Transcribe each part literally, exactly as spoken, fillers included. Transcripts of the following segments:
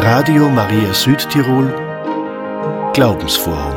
Radio Maria Südtirol Glaubensforum.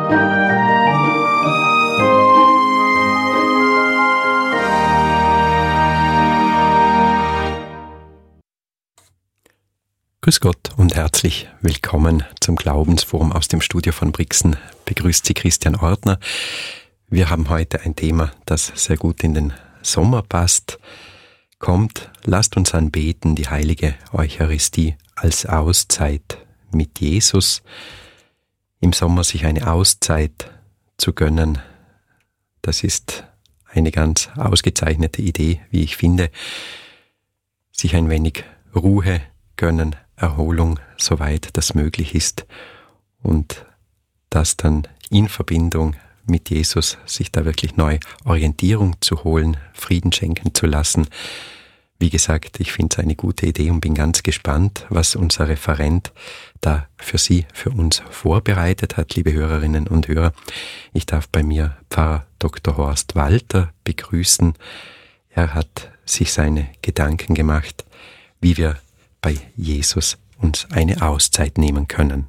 Grüß Gott und herzlich willkommen zum Glaubensforum aus dem Studio von Brixen. Begrüßt Sie Christian Ortner. Wir haben heute ein Thema, das sehr gut in den Sommer passt. Kommt, lasst uns anbeten, die heilige Eucharistie als Auszeit mit Jesus. Im Sommer sich eine Auszeit zu gönnen, das ist eine ganz ausgezeichnete Idee, wie ich finde. Sich ein wenig Ruhe gönnen, Erholung, soweit das möglich ist, und das dann in Verbindung mit Jesus, sich da wirklich neu Orientierung zu holen, Frieden schenken zu lassen. Wie gesagt, ich finde es eine gute Idee und bin ganz gespannt, was unser Referent da für Sie, für uns vorbereitet hat, liebe Hörerinnen und Hörer. Ich darf bei mir Pfarrer Doktor Horst Walter begrüßen. Er hat sich seine Gedanken gemacht, wie wir bei Jesus uns eine Auszeit nehmen können.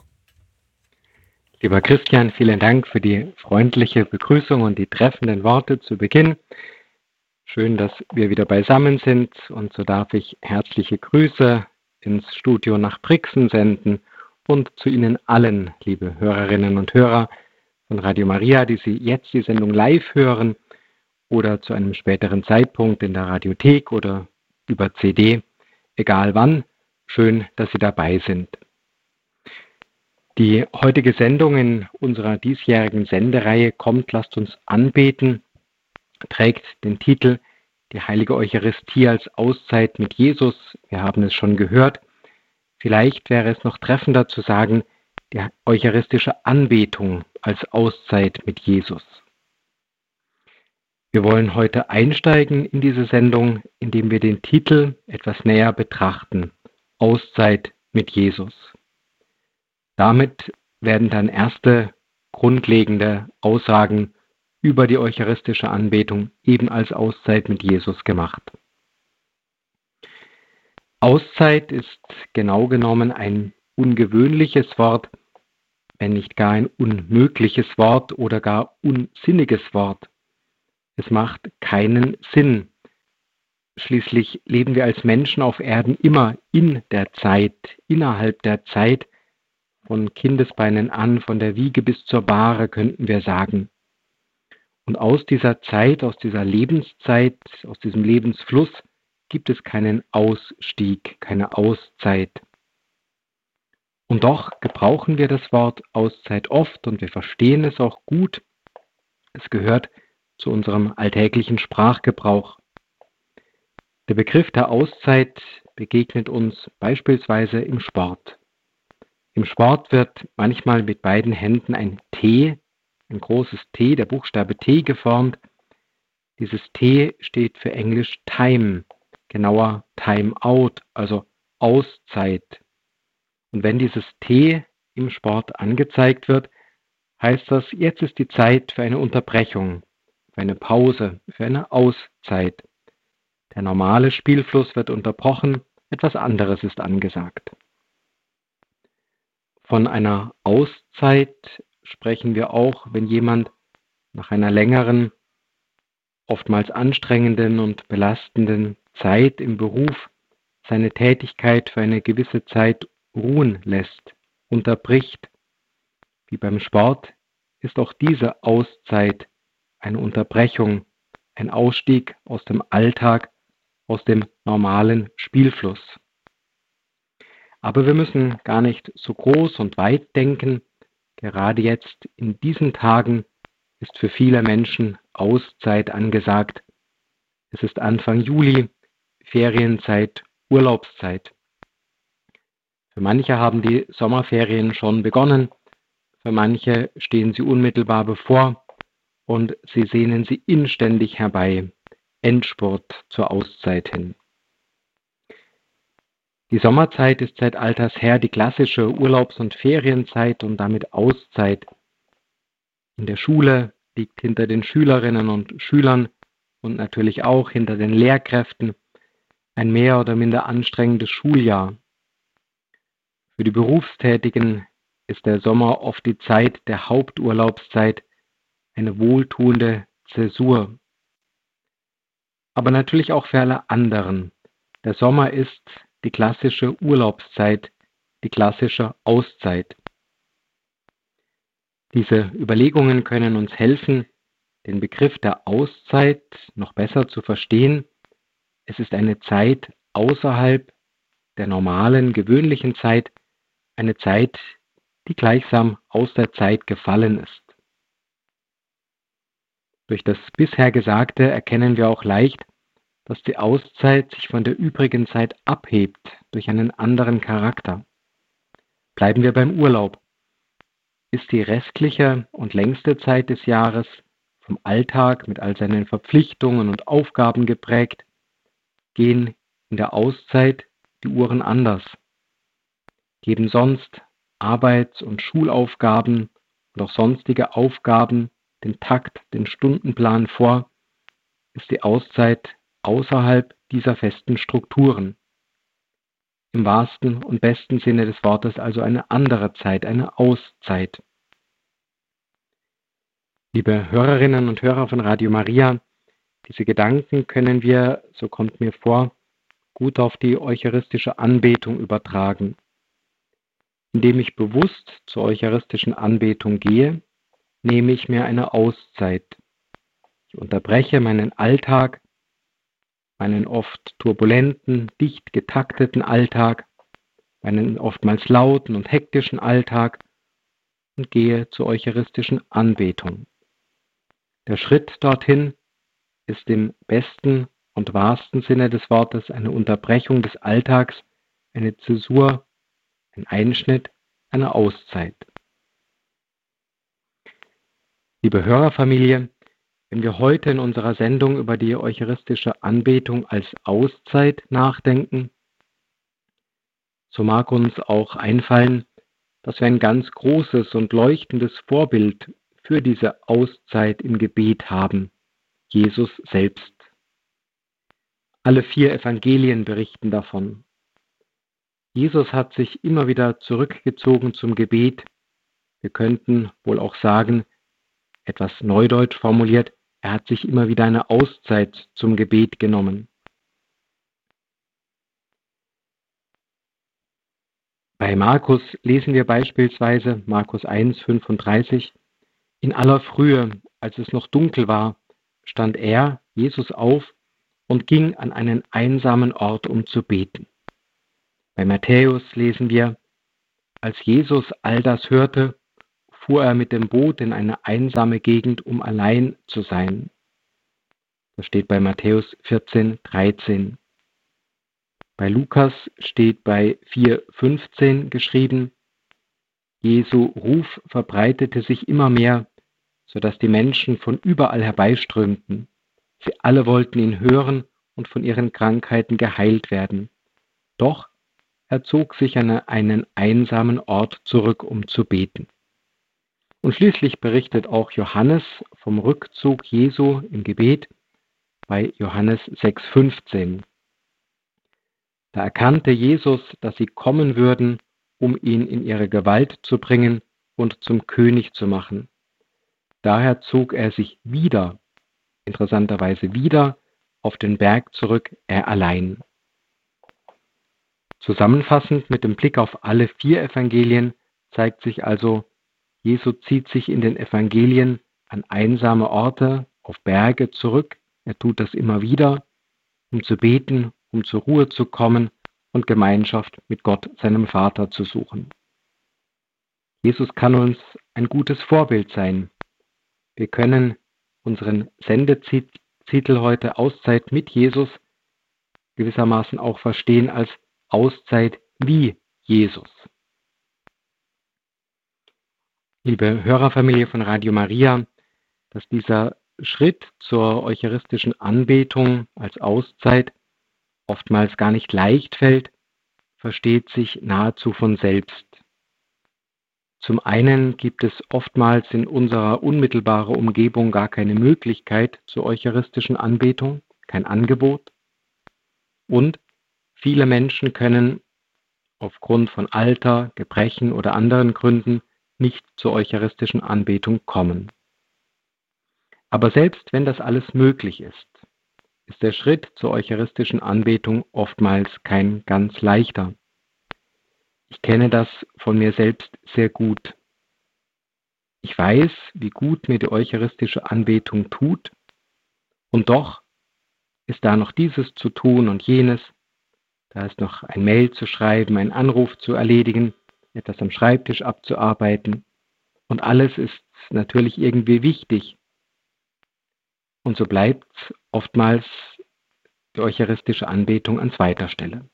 Lieber Christian, vielen Dank für die freundliche Begrüßung und die treffenden Worte zu Beginn. Schön, dass wir wieder beisammen sind, und so darf ich herzliche Grüße ins Studio nach Brixen senden und zu Ihnen allen, liebe Hörerinnen und Hörer von Radio Maria, die Sie jetzt die Sendung live hören oder zu einem späteren Zeitpunkt in der Radiothek oder über C D, egal wann. Schön, dass Sie dabei sind. Die heutige Sendung in unserer diesjährigen Sendereihe Kommt, lasst uns anbeten, trägt den Titel Die heilige Eucharistie als Auszeit mit Jesus. Wir haben es schon gehört. Vielleicht wäre es noch treffender zu sagen, die eucharistische Anbetung als Auszeit mit Jesus. Wir wollen heute einsteigen in diese Sendung, indem wir den Titel etwas näher betrachten. Auszeit mit Jesus. Damit werden dann erste grundlegende Aussagen über die eucharistische Anbetung eben als Auszeit mit Jesus gemacht. Auszeit ist genau genommen ein ungewöhnliches Wort, wenn nicht gar ein unmögliches Wort oder gar unsinniges Wort. Es macht keinen Sinn. Schließlich leben wir als Menschen auf Erden immer in der Zeit, innerhalb der Zeit, von Kindesbeinen an, von der Wiege bis zur Bahre, könnten wir sagen. Und aus dieser Zeit, aus dieser Lebenszeit, aus diesem Lebensfluss gibt es keinen Ausstieg, keine Auszeit. Und doch gebrauchen wir das Wort Auszeit oft und wir verstehen es auch gut. Es gehört zu unserem alltäglichen Sprachgebrauch. Der Begriff der Auszeit begegnet uns beispielsweise im Sport. Im Sport wird manchmal mit beiden Händen ein T, ein großes T, der Buchstabe T geformt. Dieses T steht für Englisch Time, genauer Time Out, also Auszeit. Und wenn dieses T im Sport angezeigt wird, heißt das, jetzt ist die Zeit für eine Unterbrechung, für eine Pause, für eine Auszeit. Der normale Spielfluss wird unterbrochen, etwas anderes ist angesagt. Von einer Auszeit sprechen wir auch, wenn jemand nach einer längeren, oftmals anstrengenden und belastenden Zeit im Beruf seine Tätigkeit für eine gewisse Zeit ruhen lässt, unterbricht. Wie beim Sport ist auch diese Auszeit eine Unterbrechung, ein Ausstieg aus dem Alltag, aus dem normalen Spielfluss. Aber wir müssen gar nicht so groß und weit denken. Gerade jetzt in diesen Tagen ist für viele Menschen Auszeit angesagt. Es ist Anfang Juli, Ferienzeit, Urlaubszeit. Für manche haben die Sommerferien schon begonnen, für manche stehen sie unmittelbar bevor und sie sehnen sie inständig herbei, Endspurt zur Auszeit hin. Die Sommerzeit ist seit alters her die klassische Urlaubs- und Ferienzeit und damit Auszeit. In der Schule liegt hinter den Schülerinnen und Schülern und natürlich auch hinter den Lehrkräften ein mehr oder minder anstrengendes Schuljahr. Für die Berufstätigen ist der Sommer oft die Zeit der Haupturlaubszeit, eine wohltuende Zäsur. Aber natürlich auch für alle anderen. Der Sommer ist die klassische Urlaubszeit, die klassische Auszeit. Diese Überlegungen können uns helfen, den Begriff der Auszeit noch besser zu verstehen. Es ist eine Zeit außerhalb der normalen, gewöhnlichen Zeit, eine Zeit, die gleichsam aus der Zeit gefallen ist. Durch das bisher Gesagte erkennen wir auch leicht, dass die Auszeit sich von der übrigen Zeit abhebt durch einen anderen Charakter. Bleiben wir beim Urlaub. Ist die restliche und längste Zeit des Jahres vom Alltag mit all seinen Verpflichtungen und Aufgaben geprägt, gehen in der Auszeit die Uhren anders. Geben sonst Arbeits- und Schulaufgaben und auch sonstige Aufgaben den Takt, den Stundenplan vor, ist die Auszeit außerhalb dieser festen Strukturen. Im wahrsten und besten Sinne des Wortes also eine andere Zeit, eine Auszeit. Liebe Hörerinnen und Hörer von Radio Maria, diese Gedanken können wir, so kommt mir vor, gut auf die eucharistische Anbetung übertragen. Indem ich bewusst zur eucharistischen Anbetung gehe, nehme ich mir eine Auszeit. Ich unterbreche meinen Alltag, meinen oft turbulenten, dicht getakteten Alltag, meinen oftmals lauten und hektischen Alltag und gehe zur eucharistischen Anbetung. Der Schritt dorthin ist im besten und wahrsten Sinne des Wortes eine Unterbrechung des Alltags, eine Zäsur, ein Einschnitt, eine Auszeit. Liebe Hörerfamilie, wenn wir heute in unserer Sendung über die eucharistische Anbetung als Auszeit nachdenken, so mag uns auch einfallen, dass wir ein ganz großes und leuchtendes Vorbild für diese Auszeit im Gebet haben, Jesus selbst. Alle vier Evangelien berichten davon. Jesus hat sich immer wieder zurückgezogen zum Gebet. Wir könnten wohl auch sagen, etwas neudeutsch formuliert, er hat sich immer wieder eine Auszeit zum Gebet genommen. Bei Markus lesen wir beispielsweise, Markus eins, fünfunddreißig, in aller Frühe, als es noch dunkel war, stand er, Jesus, auf und ging an einen einsamen Ort, um zu beten. Bei Matthäus lesen wir, als Jesus all das hörte, fuhr er mit dem Boot in eine einsame Gegend, um allein zu sein. Das steht bei Matthäus vierzehn, dreizehn. Bei Lukas steht bei vier, fünfzehn geschrieben, Jesu Ruf verbreitete sich immer mehr, sodass die Menschen von überall herbeiströmten. Sie alle wollten ihn hören und von ihren Krankheiten geheilt werden. Doch er zog sich an einen einsamen Ort zurück, um zu beten. Und schließlich berichtet auch Johannes vom Rückzug Jesu im Gebet bei Johannes sechs, fünfzehn. Da erkannte Jesus, dass sie kommen würden, um ihn in ihre Gewalt zu bringen und zum König zu machen. Daher zog er sich wieder, interessanterweise wieder, auf den Berg zurück, er allein. Zusammenfassend mit dem Blick auf alle vier Evangelien zeigt sich also, Jesus zieht sich in den Evangelien an einsame Orte, auf Berge zurück. Er tut das immer wieder, um zu beten, um zur Ruhe zu kommen und Gemeinschaft mit Gott, seinem Vater, zu suchen. Jesus kann uns ein gutes Vorbild sein. Wir können unseren Sendetitel heute Auszeit mit Jesus gewissermaßen auch verstehen als Auszeit wie Jesus. Liebe Hörerfamilie von Radio Maria, dass dieser Schritt zur eucharistischen Anbetung als Auszeit oftmals gar nicht leicht fällt, versteht sich nahezu von selbst. Zum einen gibt es oftmals in unserer unmittelbaren Umgebung gar keine Möglichkeit zur eucharistischen Anbetung, kein Angebot. Und viele Menschen können aufgrund von Alter, Gebrechen oder anderen Gründen nicht zur eucharistischen Anbetung kommen. Aber selbst wenn das alles möglich ist, ist der Schritt zur eucharistischen Anbetung oftmals kein ganz leichter. Ich kenne das von mir selbst sehr gut. Ich weiß, wie gut mir die eucharistische Anbetung tut, und doch ist da noch dieses zu tun und jenes, da ist noch ein Mail zu schreiben, einen Anruf zu erledigen, etwas am Schreibtisch abzuarbeiten, und alles ist natürlich irgendwie wichtig. Und so bleibt oftmals die eucharistische Anbetung an zweiter Stelle.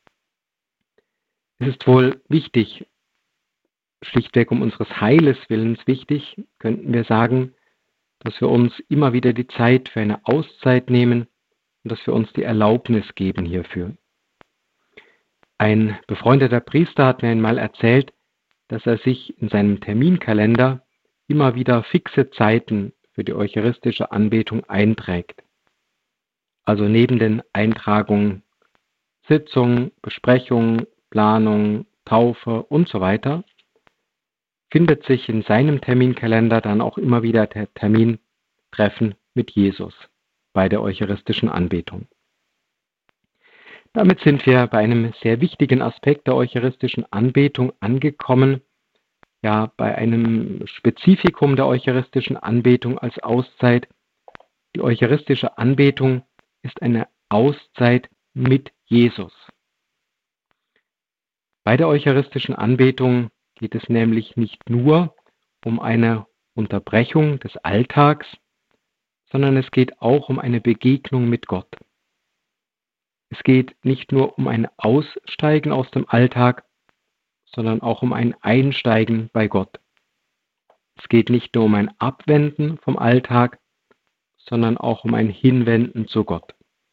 Es ist wohl wichtig, schlichtweg um unseres Heiles Willens wichtig, könnten wir sagen, dass wir uns immer wieder die Zeit für eine Auszeit nehmen und dass wir uns die Erlaubnis geben hierfür. Ein befreundeter Priester hat mir einmal erzählt, dass er sich in seinem Terminkalender immer wieder fixe Zeiten für die eucharistische Anbetung einträgt. Also neben den Eintragungen Sitzung, Besprechung, Planung, Taufe und so weiter, findet sich in seinem Terminkalender dann auch immer wieder der Termin Treffen mit Jesus bei der eucharistischen Anbetung. Damit sind wir bei einem sehr wichtigen Aspekt der eucharistischen Anbetung angekommen, ja, bei einem Spezifikum der eucharistischen Anbetung als Auszeit. Die eucharistische Anbetung ist eine Auszeit mit Jesus. Bei der eucharistischen Anbetung geht es nämlich nicht nur um eine Unterbrechung des Alltags, sondern es geht auch um eine Begegnung mit Gott. Es geht nicht nur um ein Aussteigen aus dem Alltag, sondern auch um ein Einsteigen bei Gott. Es geht nicht nur um ein Abwenden vom Alltag, sondern auch um ein Hinwenden zu Gott.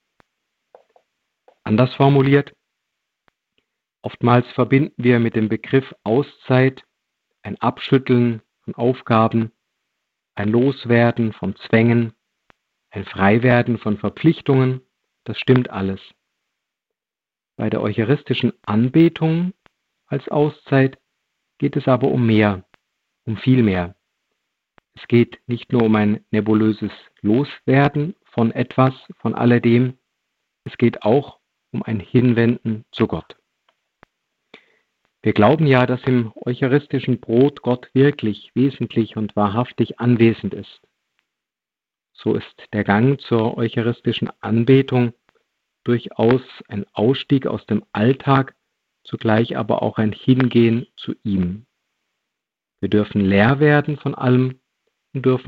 Anders formuliert, oftmals verbinden wir mit dem Begriff Auszeit ein Abschütteln von Aufgaben, ein Loswerden von Zwängen, ein Freiwerden von Verpflichtungen. Das stimmt alles. Bei der eucharistischen Anbetung als Auszeit geht es aber um mehr, um viel mehr. Es geht nicht nur um ein nebulöses Loswerden von etwas, von alledem, es geht auch um ein Hinwenden zu Gott. Wir glauben ja, dass im eucharistischen Brot Gott wirklich, wesentlich und wahrhaftig anwesend ist. So ist der Gang zur eucharistischen Anbetung durchaus ein Ausstieg aus dem Alltag, zugleich aber auch ein Hingehen zu ihm. Wir dürfen leer werden von allem und dürfen